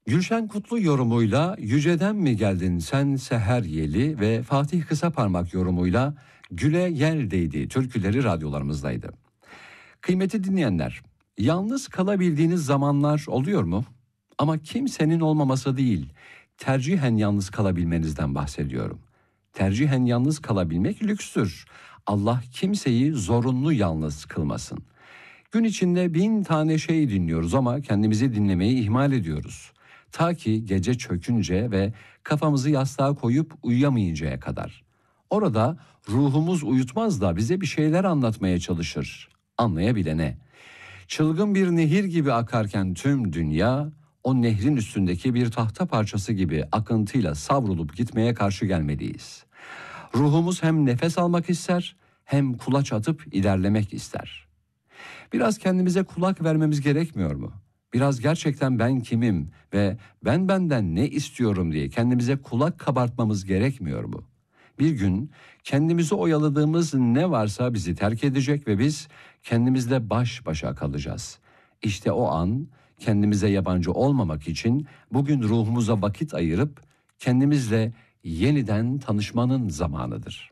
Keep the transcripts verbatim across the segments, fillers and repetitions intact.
Gülşen Kutlu yorumuyla Yüceden mi geldin sen seher yeli ve Fatih Kısaparmak yorumuyla Güle Yer değdi türküleri radyolarımızdaydı. Kıymetli dinleyenler, yalnız kalabildiğiniz zamanlar oluyor mu? Ama kimsenin olmaması değil, tercihen yalnız kalabilmenizden bahsediyorum. Tercihen yalnız kalabilmek lükstür. Allah kimseyi zorunlu yalnız kılmasın. Gün içinde bin tane şey dinliyoruz ama kendimizi dinlemeyi ihmal ediyoruz. Ta ki gece çökünce ve kafamızı yastığa koyup uyuyamayıncaya kadar. Orada ruhumuz uyutmaz da bize bir şeyler anlatmaya çalışır. Anlayabilene. Çılgın bir nehir gibi akarken tüm dünya, o nehrin üstündeki bir tahta parçası gibi akıntıyla savrulup gitmeye karşı gelmeliyiz. Ruhumuz hem nefes almak ister, hem kulaç atıp ilerlemek ister. Biraz kendimize kulak vermemiz gerekmiyor mu? Biraz gerçekten ben kimim ve ben benden ne istiyorum diye kendimize kulak kabartmamız gerekmiyor mu? Bir gün kendimizi oyaladığımız ne varsa bizi terk edecek ve biz kendimizle baş başa kalacağız. İşte o an kendimize yabancı olmamak için bugün ruhumuza vakit ayırıp kendimizle yeniden tanışmanın zamanıdır.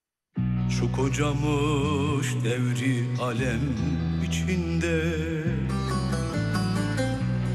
Şu kocamış devri alem içinde